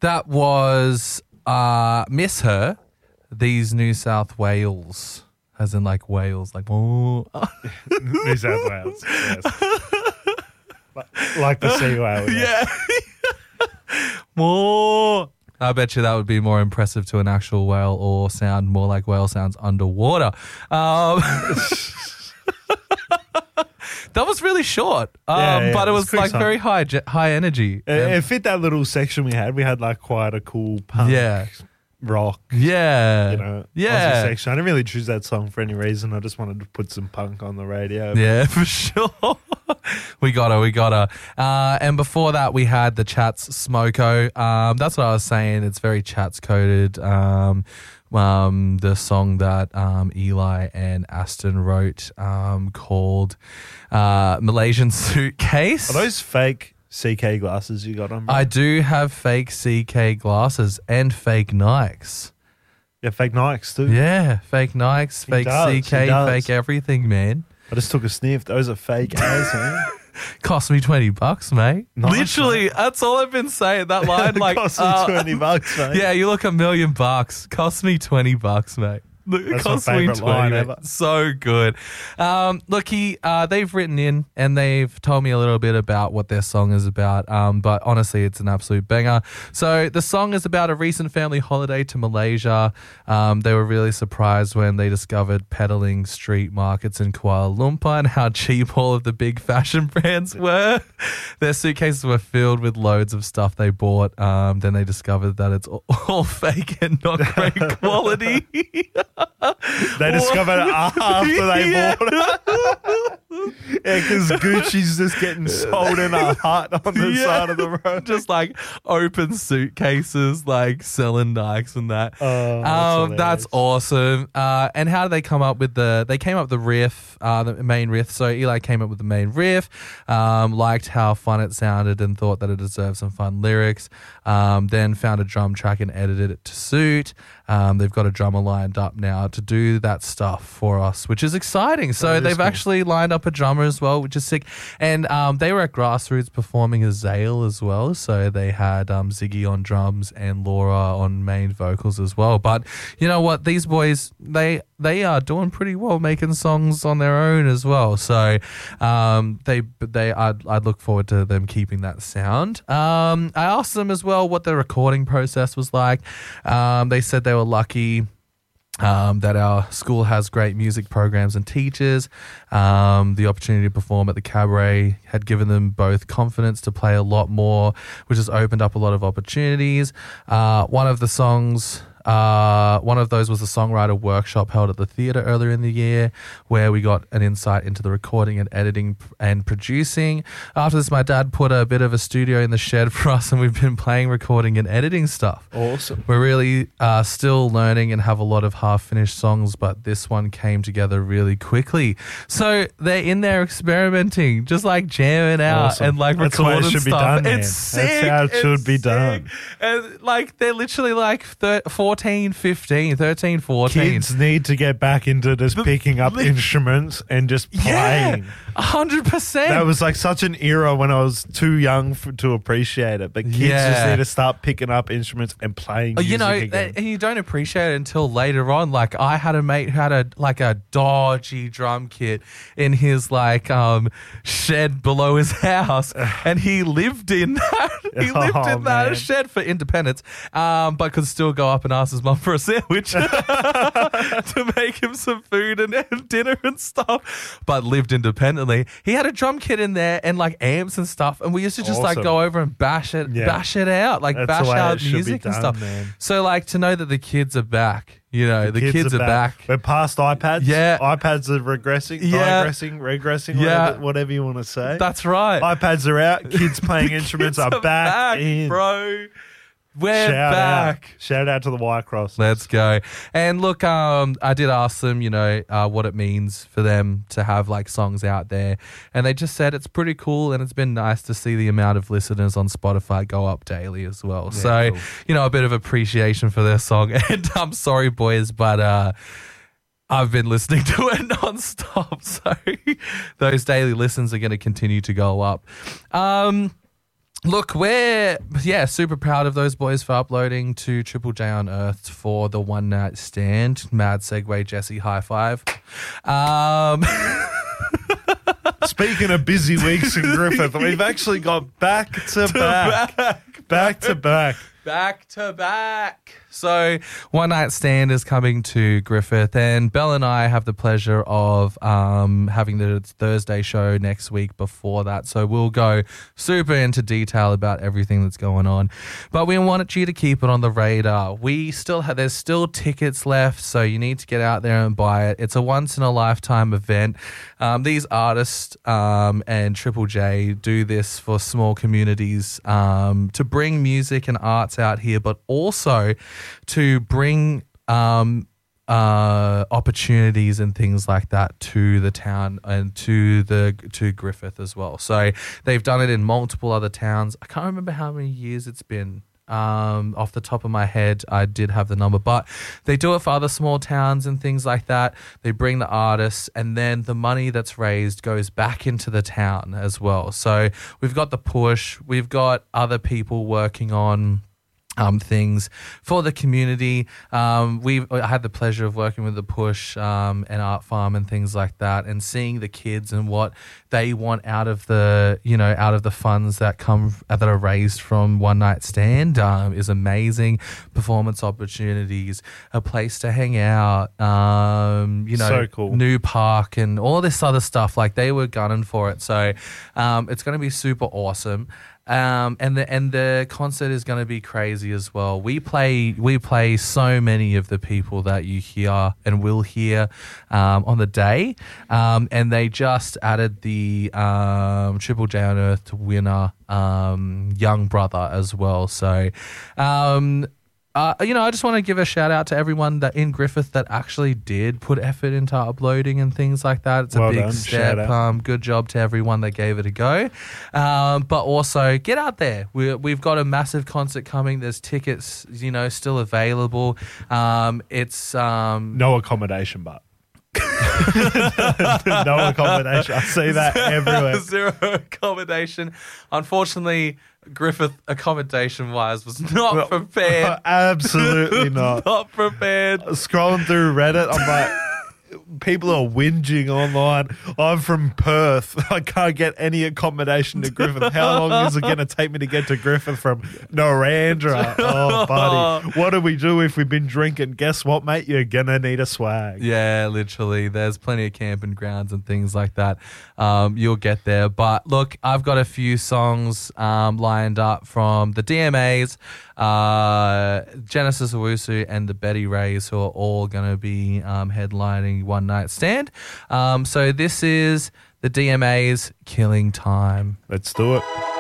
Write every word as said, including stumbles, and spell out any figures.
That was uh, Miss Her, These New South Wales, as in like Wales, like, oh. New South Wales, yes. like, like the sea whale. Yeah. More. I bet you that would be more impressive to an actual whale or sound more like whale sounds underwater. Um, that was really short, um, Yeah, yeah, but it it was was quick like song. very high ge- high energy. It, And- it fit that little section we had. We had like quite a cool punk, Yeah. rock, yeah. you know, yeah. Aussie section. I didn't really choose that song for any reason. I just wanted to put some punk on the radio. Yeah, for sure. we got her, we got her. Uh, and before that, we had the Chats Smoko. Um, that's what I was saying. It's very Chats coded. Um, um, the song that um, Eli and Aston wrote um, called uh, Malaysian Suitcase. Are those fake C K glasses you got on? Bro? I do have fake C K glasses and fake Nikes. Yeah, fake Nikes too. Yeah, fake Nikes, He fake does, he C K, does. fake everything, man. I just took a sniff. Those are fake as, man. Cost me twenty bucks, mate. Nice, Literally, mate. that's all I've been saying. That line, like, Cost me uh, twenty bucks, mate. yeah, you look a million bucks. Cost me twenty bucks, mate. Look, it That's my cost me favourite twenty. line mate. ever. So good. Um, look, he, uh, they've written in and they've told me a little bit about what their song is about. Um, but honestly, it's an absolute banger. So the song is about a recent family holiday to Malaysia. Um, they were really surprised when they discovered peddling street markets in Kuala Lumpur and how cheap all of the big fashion brands were. Their suitcases were filled with loads of stuff they bought. Um, then they discovered that it's all, all fake and not great quality. They discovered it after they Yeah. bought it. Yeah, because Gucci's just getting sold in a hut on the Yeah. side of the road. Just like open suitcases, like selling Nikes and that. Oh, that's um, that's hilarious. awesome. Uh, and how did they come up with the? They came up with the riff, uh, the main riff. So Eli came up with the main riff. Um, liked how fun it sounded and thought that it deserved some fun lyrics. Um, then found a drum track and edited it to suit. Um, they've got a drummer lined up now to do that stuff for us, which is exciting. So That is they've cool. actually lined up a drummer as well, which is sick. And um, they were at Grassroots performing as Zale as well. So they had um, Ziggy on drums and Laura on main vocals as well. But you know what? These boys, they they are doing pretty well, making songs on their own as well. So um, they they I'd, I'd look forward to them keeping that sound. Um, I asked them as well what the recording process was like. Um, they said they were lucky um, that our school has great music programs and teachers. Um, the opportunity to perform at the cabaret had given them both confidence to play a lot more, which has opened up a lot of opportunities. Uh, one of the songs... Uh, one of those was a songwriter workshop held at the theatre earlier in the year where we got an insight into the recording and editing and producing. After this, my dad put a bit of a studio in the shed for us and we've been playing, recording and editing stuff. Awesome. We're really uh, still learning and have a lot of half-finished songs, but this one came together really quickly. So they're in there experimenting, just like jamming out Awesome. and like That's the way it recording should be stuff. done, man. It's That's sick. how it It's should be sick. done. And like they're literally like thir- fourteen, fifteen, thirteen, fourteen. Kids need to get back into just picking up li- instruments and just Yeah, playing. one hundred percent. That was like such an era when I was too young f to appreciate it. But kids just Yeah. need to start picking up instruments and playing Oh, music you know, again. and you don't appreciate it until later on. Like I had a mate who had a like a dodgy drum kit in his like um shed below his house, and he lived in that. He Oh, lived in that man. shed for independence, um, but could still go up and ask his mum for a sandwich to make him some food and, and dinner and stuff. But lived independently. He had a drum kit in there and like amps and stuff, and we used to just like Awesome. go over and bash it, Yeah. bash it out, like That's bash the way out it should be music and done, stuff. man. So like to know that the kids are back, you know, the, kids, are back. We're past iPads. Yeah. iPads are regressing, Yeah. digressing, regressing, Yeah. whatever, whatever you want to say. That's right. iPads are out. Kids playing instruments Kids are, back, in. bro. We're Shout back. out. Shout out to the Y Cross. Let's go. And look, um, I did ask them, you know, uh, what it means for them to have like songs out there. And they just said it's pretty cool and it's been nice to see the amount of listeners on Spotify go up daily as well. Yeah, so, cool. you know, a bit of appreciation for their song. And I'm sorry, boys, but uh, I've been listening to it nonstop. So those daily listens are going to continue to go up. Um, Look, we're, yeah, super proud of those boys for uploading to Triple J Unearthed for the one night stand. Mad segue, Jesse, high five. Um, Speaking of busy weeks in Griffith, we've actually got back to back, back, back to back. Back to back. So, One Night Stand is coming to Griffith, and Belle and I have the pleasure of um, having the Thursday show next week before that. So, we'll go super into detail about everything that's going on. But we wanted you to keep it on the radar. We still have, there's still tickets left, so you need to get out there and buy it. It's a once in a lifetime event. Um, these artists um, and Triple J do this for small communities um, to bring music and arts out here, but also to bring um, uh, opportunities and things like that to the town and to the to Griffith as well. So they've done it in multiple other towns. I can't remember how many years it's been. Um, off the top of my head, I did have the number, but they do it for other small towns and things like that. They bring the artists, and then the money that's raised goes back into the town as well. So we've got the push. We've got other people working on Um, things for the community. Um, we've I had the pleasure of working with the Push um, and Art Farm and things like that, and seeing the kids and what they want out of the you know out of the funds that come that are raised from One Night Stand um, is amazing. Performance opportunities, a place to hang out, um, you know, So cool. new park and all this other stuff. Like, they were gunning for it, so um, it's going to be super awesome. Um, and the and the concert is going to be crazy as well. We play we play so many of the people that you hear and will hear um, on the day, um, and they just added the um, Triple J Unearthed winner, um, Young Brother, as well. So. Um, Uh, you know, I just want to give a shout out to everyone that in Griffith that actually did put effort into uploading and things like that. It's Well a big done. step. Shout out. Um, good job to everyone that gave it a go. Um, but also get out there. We, we've got a massive concert coming. There's tickets, you know, still available. Um, it's um, No accommodation, but. No accommodation. I see that everywhere. Zero accommodation. Unfortunately, Griffith accommodation wise was not prepared. Absolutely not. Not prepared. Scrolling through Reddit, I'm like, people are whinging online. I'm from Perth. I can't get any accommodation to Griffith. How long is it going to take me to get to Griffith from Narrandera? Oh, buddy. What do we do if we've been drinking? Guess what, mate? You're going to need a swag. Yeah, literally. There's plenty of camping grounds and things like that. Um, you'll get there. But look, I've got a few songs um, lined up from the D M As, uh, Genesis Owusu, and the Betty Rays, who are all going to be um, headlining One Night Stand. Um, so this is the D M As, Killing Time. Let's do it.